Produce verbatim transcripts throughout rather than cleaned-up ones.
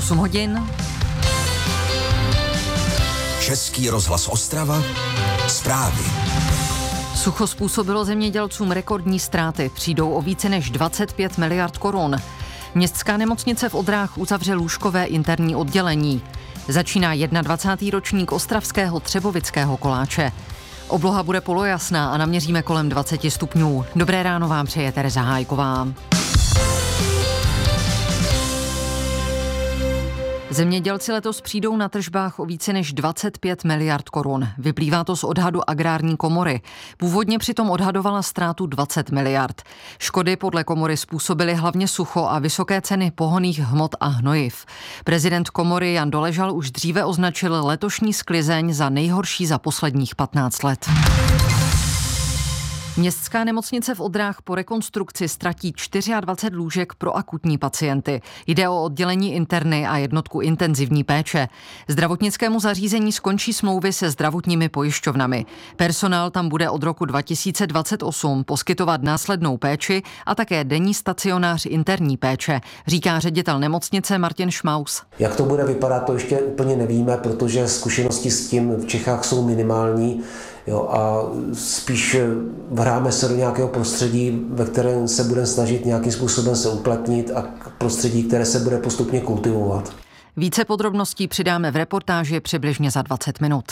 osm hodin. Český rozhlas Ostrava. Zprávy. Sucho způsobilo zemědělcům rekordní ztráty. Přijdou o více než dvacet pět miliard korun. Městská nemocnice v Odrách uzavře lůžkové interní oddělení. Začíná dvacátý první ročník ostravského třebovického koláče. Obloha bude polojasná a naměříme kolem dvacet stupňů. Dobré ráno vám přeje Tereza Hájková. Zemědělci letos přijdou na tržbách o více než dvacet pět miliard korun. Vyplývá to z odhadu Agrární komory. Původně přitom odhadovala ztrátu dvacet miliard. Škody podle komory způsobily hlavně sucho a vysoké ceny pohonných hmot a hnojiv. Prezident komory Jan Doležal už dříve označil letošní sklizeň za nejhorší za posledních patnáct let. Městská nemocnice v Odrách po rekonstrukci ztratí dvacet čtyři lůžek pro akutní pacienty. Jde o oddělení interny a jednotku intenzivní péče. Zdravotnickému zařízení skončí smlouvy se zdravotními pojišťovnami. Personál tam bude od roku dva tisíce dvacet osm poskytovat následnou péči a také denní stacionář interní péče, říká ředitel nemocnice Martin Šmaus. Jak to bude vypadat, to ještě úplně nevíme, protože zkušenosti s tím v Čechách jsou minimální. Jo, a spíš hráme se do nějakého prostředí, ve kterém se budeme snažit nějakým způsobem se uplatnit a prostředí, které se bude postupně kultivovat. Více podrobností přidáme v reportáži přibližně za dvacet minut.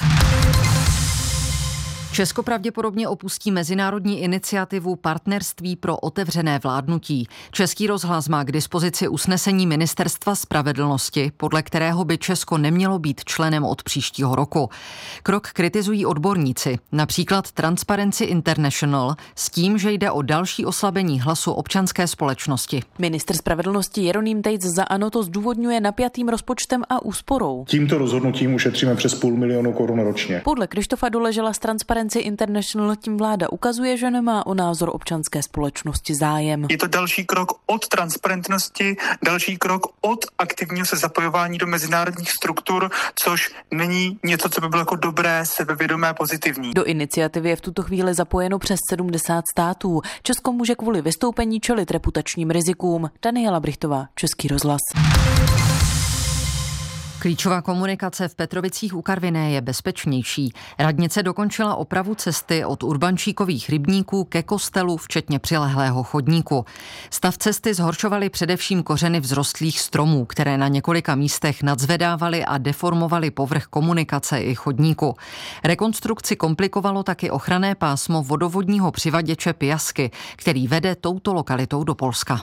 Česko pravděpodobně opustí mezinárodní iniciativu Partnerství pro otevřené vládnutí. Český rozhlas má k dispozici usnesení Ministerstva spravedlnosti, podle kterého by Česko nemělo být členem od příštího roku. Krok kritizují odborníci, například Transparency International, s tím, že jde o další oslabení hlasu občanské společnosti. Ministr spravedlnosti Jeroným Tejc za ANO to zdůvodňuje napjatým rozpočtem a úsporou. Tímto rozhodnutím ušetříme přes půl milionu korun ročně. Podle Krištofa Doležala z Transparency International tím vláda ukazuje, že nemá o názor občanské společnosti zájem. Je to další krok od transparentnosti, další krok od aktivního se zapojování do mezinárodních struktur, což není něco, co by bylo jako dobré, sebevědomé, pozitivní. Do iniciativy je v tuto chvíli zapojeno přes sedmdesát států. Česko může kvůli vystoupení čelit reputačním rizikům. Daniela Brichtová, Český rozhlas. Klíčová komunikace v Petrovicích u Karviné je bezpečnější. Radnice dokončila opravu cesty od Urbančíkových rybníků ke kostelu, včetně přilehlého chodníku. Stav cesty zhoršovaly především kořeny vzrostlých stromů, které na několika místech nadzvedávaly a deformovaly povrch komunikace i chodníku. Rekonstrukci komplikovalo taky ochranné pásmo vodovodního přivaděče Piasky, který vede touto lokalitou do Polska.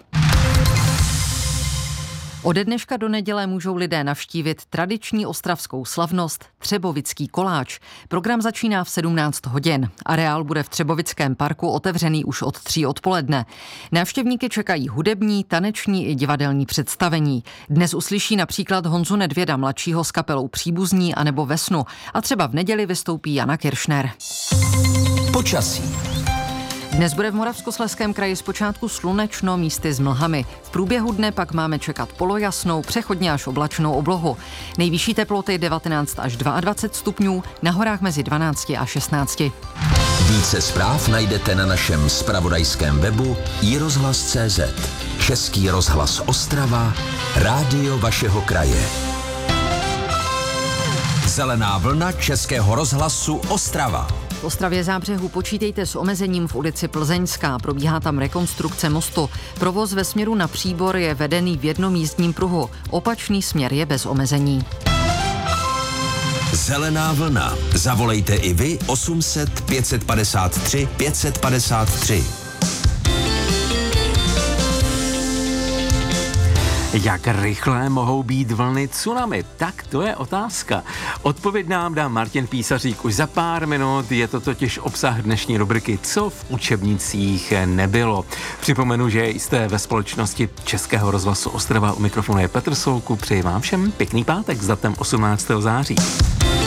Ode dneška do neděle můžou lidé navštívit tradiční ostravskou slavnost Třebovický koláč. Program začíná v sedmnáct hodin. Areál bude v Třebovickém parku otevřený už od tří odpoledne. Návštěvníky čekají hudební, taneční i divadelní představení. Dnes uslyší například Honzu Nedvěda mladšího s kapelou Příbuzní anebo Vesnu a třeba v neděli vystoupí Jana Kiršner. Počasí. Dnes bude v Moravskoslezském kraji zpočátku slunečno, místy s mlhami. V průběhu dne pak máme čekat polojasnou, přechodně až oblačnou oblohu. Nejvyšší teploty devatenáct až dvacet dva stupňů, na horách mezi dvanáct a šestnáct. Více zpráv najdete na našem zpravodajském webu i rozhlas tečka cé zet. Český rozhlas Ostrava, rádio vašeho kraje. Zelená vlna Českého rozhlasu Ostrava. V Ostravě Zábřehu počítejte s omezením v ulici Plzeňská. Probíhá tam rekonstrukce mostu. Provoz ve směru na Příbor je vedený v jednom jízdním pruhu. Opačný směr je bez omezení. Zelená vlna. Zavolejte i vy osm set pět padesát tři pět padesát tři. Jak rychlé mohou být vlny tsunami? Tak to je otázka. Odpověď nám dá Martin Písařík už za pár minut, je to totiž obsah dnešní rubriky Co v učebnicích nebylo. Připomenu, že jste ve společnosti Českého rozhlasu Ostrava, u mikrofonu je Petr Soukup, přeji vám všem pěkný pátek s datem osmnáctého září.